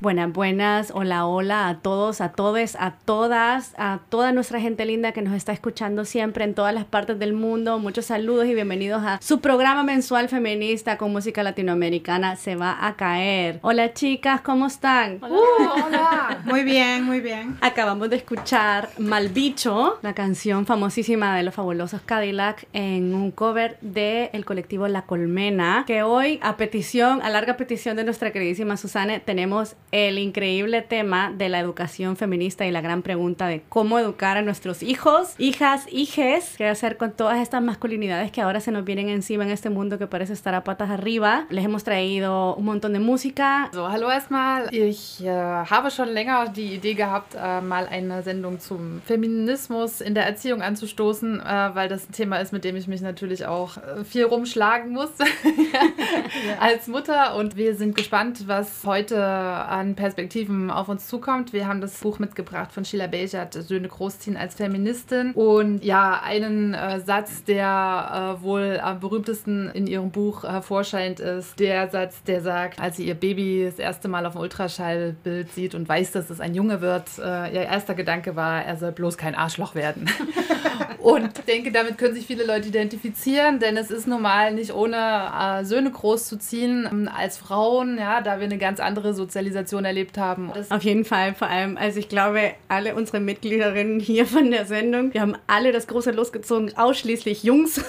Buenas, buenas, hola, hola a todos, a todes, a todas, a toda nuestra gente linda que nos está escuchando siempre en todas las partes del mundo. Muchos saludos y bienvenidos a su programa mensual feminista con música latinoamericana Se va a caer. Hola chicas, ¿cómo están? Hola. Muy bien, muy bien. Acabamos de escuchar Malbicho, la canción famosísima de los fabulosos Cadillac en un cover del colectivo La Colmena, que hoy a larga petición de nuestra queridísima Susana, tenemos el increíble tema de la educación feminista y la gran pregunta de cómo educar a nuestros hijos, hijas, hijes, qué hacer con todas estas masculinidades que ahora se nos vienen encima en este mundo que parece estar a patas arriba. Les hemos traído un montón de música. So, hallo erstmal. Ich habe schon länger die Idee gehabt, mal eine Sendung zum Feminismus in der Erziehung anzustoßen, weil das ein Thema ist, mit dem ich mich natürlich auch viel rumschlagen muss als Mutter. Und wir sind gespannt, was heute an Perspektiven auf uns zukommt. Wir haben das Buch mitgebracht von Sheila Bejat, Söhne großziehen als Feministin. Und ja, einen Satz, der wohl am berühmtesten in ihrem Buch hervorscheint, ist der Satz, der sagt, als sie ihr Baby das erste Mal auf dem Ultraschallbild sieht und weiß, dass es ein Junge wird, ihr erster Gedanke war, er soll bloß kein Arschloch werden. Und ich denke, damit können sich viele Leute identifizieren, denn es ist normal nicht ohne Söhne großzuziehen als Frauen, ja, da wir eine ganz andere Sozialisation erlebt haben. Auf jeden Fall, vor allem, also ich glaube, alle unsere Mitgliederinnen hier von der Sendung, wir haben alle das große Los gezogen, ausschließlich Jungs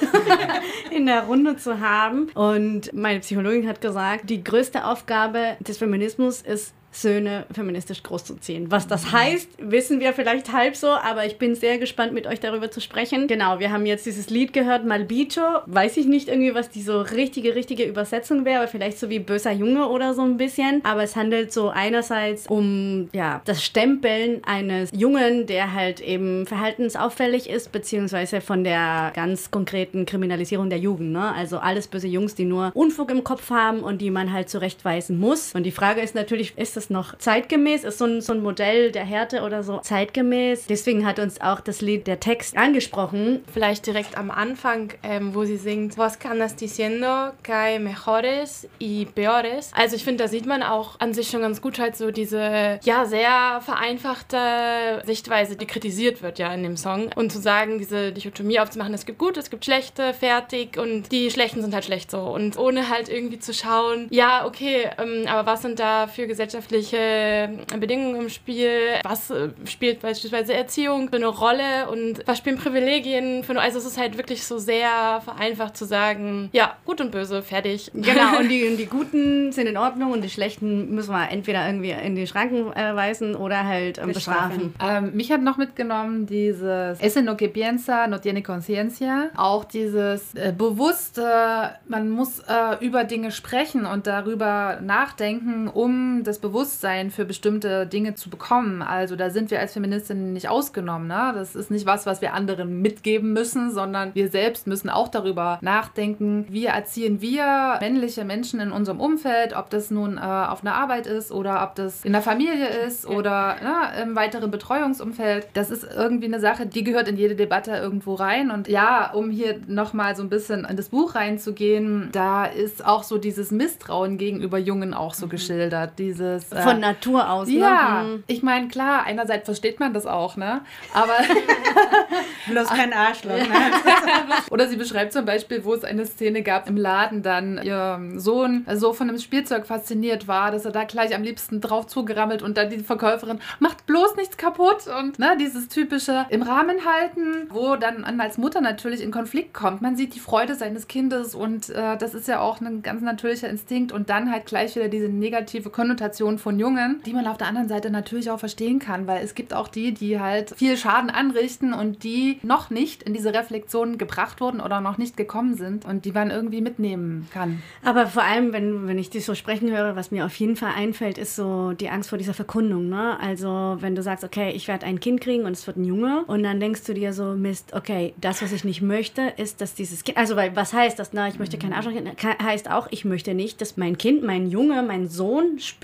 in der Runde zu haben. Und meine Psychologin hat gesagt, die größte Aufgabe des Feminismus ist, Söhne feministisch großzuziehen. Was das heißt, wissen wir vielleicht halb so, aber ich bin sehr gespannt, mit euch darüber zu sprechen. Genau, wir haben jetzt dieses Lied gehört, Malbicho. Weiß ich nicht irgendwie, was die so richtige Übersetzung wäre, aber vielleicht so wie böser Junge oder so ein bisschen. Aber es handelt so einerseits um, ja, das Stempeln eines Jungen, der halt eben verhaltensauffällig ist, beziehungsweise von der ganz konkreten Kriminalisierung der Jugend, ne? Also alles böse Jungs, die nur Unfug im Kopf haben und die man halt zurechtweisen muss. Und die Frage ist natürlich, ist das noch zeitgemäß? Ist so ein Modell der Härte oder so zeitgemäß? Deswegen hat uns auch das Lied, der Text angesprochen. Vielleicht direkt am Anfang, wo sie singt, was que andas diciendo que hay mejores y peores. Also ich finde, da sieht man auch an sich schon ganz gut halt so diese, ja, sehr vereinfachte Sichtweise, die kritisiert wird ja in dem Song. Und zu sagen, diese Dichotomie aufzumachen, es gibt Gute, es gibt Schlechte, fertig und die Schlechten sind halt schlecht so. Und ohne halt irgendwie zu schauen, ja, okay, aber was sind da für gesellschaftliche Bedingungen im Spiel, was spielt beispielsweise Erziehung für eine Rolle und was spielen Privilegien für eine, also es ist halt wirklich so sehr vereinfacht zu sagen, ja, gut und böse, fertig. Genau, und die Guten sind in Ordnung und die Schlechten müssen wir entweder irgendwie in die Schranken weisen oder halt bestrafen. Mich hat noch mitgenommen dieses Ese no que piensa, no tiene conciencia. Auch dieses bewusste, man muss über Dinge sprechen und darüber nachdenken, um das Bewusstsein für bestimmte Dinge zu bekommen. Also da sind wir als Feministinnen nicht ausgenommen. Ne? Das ist nicht was wir anderen mitgeben müssen, sondern wir selbst müssen auch darüber nachdenken, wie erziehen wir männliche Menschen in unserem Umfeld, ob das nun auf einer Arbeit ist oder ob das in der Familie ist oder im weiteren Betreuungsumfeld. Das ist irgendwie eine Sache, die gehört in jede Debatte irgendwo rein. Und ja, um hier nochmal so ein bisschen in das Buch reinzugehen, da ist auch so dieses Misstrauen gegenüber Jungen auch so geschildert. Dieses von Natur aus, ja, ne? Ich meine, klar, einerseits versteht man das auch, ne? Aber bloß kein Arschloch, ne? Oder sie beschreibt zum Beispiel, wo es eine Szene gab im Laden, dann ihr Sohn so von einem Spielzeug fasziniert war, dass er da gleich am liebsten drauf zugerammelt und dann die Verkäuferin macht bloß nichts kaputt und ne, dieses typische im Rahmen halten, wo dann als Mutter natürlich in Konflikt kommt. Man sieht die Freude seines Kindes und das ist ja auch ein ganz natürlicher Instinkt und dann halt gleich wieder diese negative Konnotation von Jungen, die man auf der anderen Seite natürlich auch verstehen kann, weil es gibt auch die halt viel Schaden anrichten und die noch nicht in diese Reflexion gebracht wurden oder noch nicht gekommen sind und die man irgendwie mitnehmen kann. Aber vor allem, wenn ich dich so sprechen höre, was mir auf jeden Fall einfällt, ist so die Angst vor dieser Verkundung, ne? Also wenn du sagst, okay, ich werde ein Kind kriegen und es wird ein Junge und dann denkst du dir so, Mist, okay, das, was ich nicht möchte, ist, dass dieses Kind, also weil, was heißt das, ne? Ich möchte kein Arschloch, heißt auch, ich möchte nicht, dass mein Kind, mein Junge, mein Sohn später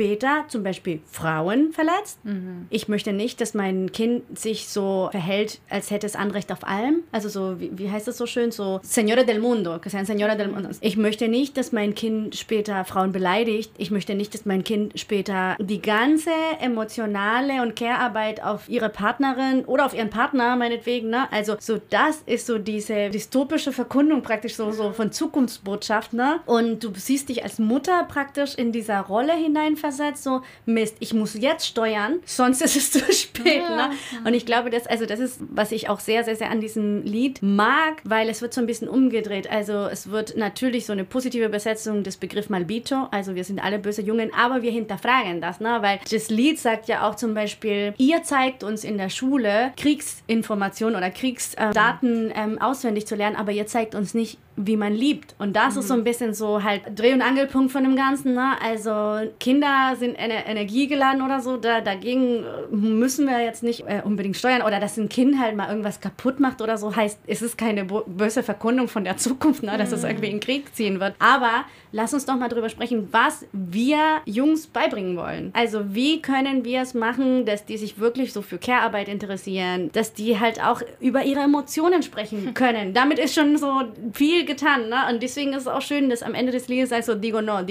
später zum Beispiel Frauen verletzt. Ich möchte nicht, dass mein Kind sich so verhält, als hätte es Anrecht auf allem. Also so, wie heißt das so schön? So, Señores del Mundo, que sean Señoras del Mundo. Ich möchte nicht, dass mein Kind später Frauen beleidigt. Ich möchte nicht, dass mein Kind später die ganze emotionale und Care-Arbeit auf ihre Partnerin oder auf ihren Partner, meinetwegen, ne? Also so, das ist so diese dystopische Verkundung praktisch so von Zukunftsbotschaft, ne? Und du siehst dich als Mutter praktisch in dieser Rolle hineinversetzt, so, Mist, ich muss jetzt steuern, sonst ist es zu spät, ne? Und ich glaube, das ist, was ich auch sehr, sehr, sehr an diesem Lied mag, weil es wird so ein bisschen umgedreht. Also es wird natürlich so eine positive Übersetzung des Begriffs Malbicho, also wir sind alle böse Jungen, aber wir hinterfragen das, ne? Weil das Lied sagt ja auch zum Beispiel, ihr zeigt uns in der Schule Kriegsinformationen oder Kriegsdaten auswendig zu lernen, aber ihr zeigt uns nicht, wie man liebt. Und das ist so ein bisschen so halt Dreh- und Angelpunkt von dem Ganzen, ne? Also Kinder sind energiegeladen oder so, dagegen müssen wir jetzt nicht unbedingt steuern, oder dass ein Kind halt mal irgendwas kaputt macht oder so, heißt, es ist keine böse Verkundung von der Zukunft, ne? Dass es irgendwie in den Krieg ziehen wird. Aber lass uns doch mal drüber sprechen, was wir Jungs beibringen wollen. Also wie können wir es machen, dass die sich wirklich so für Care-Arbeit interessieren, dass die halt auch über ihre Emotionen sprechen können. Damit ist schon so viel getan, ne? Und deswegen ist es auch schön, dass am Ende des Liedes heißt so, digo no,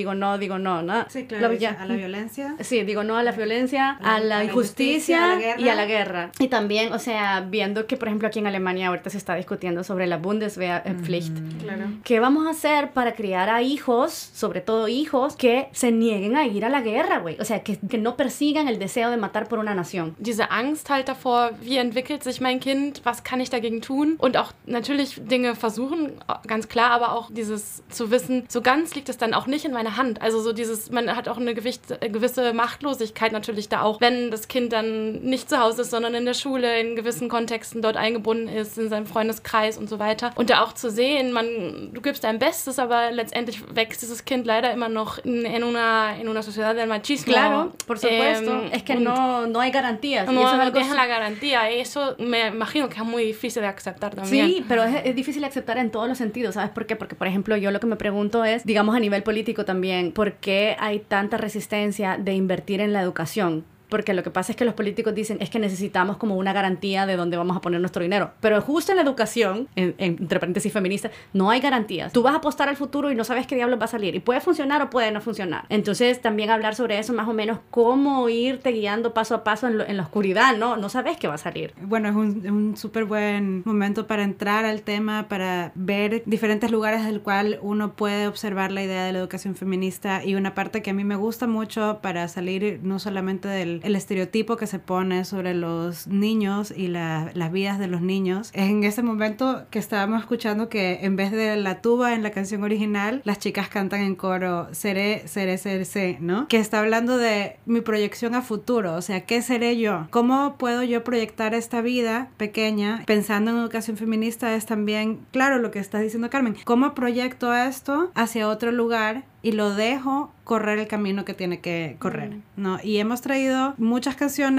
ne? Sí, claro, a la violencia. Sí, digo no a la violencia, a la injusticia y a la guerra. Y también, o sea, viendo que, por ejemplo, aquí en Alemania ahorita se está discutiendo sobre la Bundeswehrpflicht. Claro. ¿Qué vamos a hacer para criar a hijos, sobre todo hijos, que se nieguen a ir a la guerra, güey? O sea, que no persigan el deseo de matar por una nación. Diese Angst halt davor, wie entwickelt sich mein Kind, was kann ich dagegen tun? Und auch natürlich Dinge versuchen, ganz klar, aber auch dieses zu wissen, so ganz liegt es dann auch nicht in meiner Hand. Also so dieses, man hat auch eine gewisse Machtlosigkeit natürlich da auch, wenn das Kind dann nicht zu Hause ist, sondern in der Schule, in gewissen Kontexten dort eingebunden ist, in seinem Freundeskreis und so weiter. Und da auch zu sehen, du gibst dein Bestes, aber letztendlich wächst dieses Kind leider immer noch in una sociedad del machismo. Claro, por supuesto. Es que no hay garantías. No dejan la garantía. Eso me imagino que es muy difícil de aceptar también. Sí, pero es difícil de aceptar en todos los sentidos. ¿Sabes por qué? Porque, por ejemplo, yo lo que me pregunto es, digamos a nivel político también, ¿por qué hay tanta resistencia de invertir en la educación? Porque lo que pasa es que los políticos dicen es que necesitamos como una garantía de dónde vamos a poner nuestro dinero. Pero justo en la educación, entre paréntesis feminista, no hay garantías. Tú vas a apostar al futuro y no sabes qué diablos va a salir. Y puede funcionar o puede no funcionar. Entonces, también hablar sobre eso, más o menos, cómo irte guiando paso a paso en la oscuridad, ¿no? No sabes qué va a salir. Bueno, es un súper buen momento para entrar al tema, para ver diferentes lugares del cual uno puede observar la idea de la educación feminista, y una parte que a mí me gusta mucho para salir no solamente del el estereotipo que se pone sobre los niños y las vidas de los niños. Es en ese momento que estábamos escuchando que en vez de la tuba en la canción original, las chicas cantan en coro seré, ¿no? Que está hablando de mi proyección a futuro, o sea, ¿qué seré yo? ¿Cómo puedo yo proyectar esta vida pequeña? Pensando en educación feminista es también, claro, lo que está diciendo Carmen, ¿cómo proyecto esto hacia otro lugar y lo dejo correr el camino que tiene que correr, ¿no? Y hemos traído muchas canciones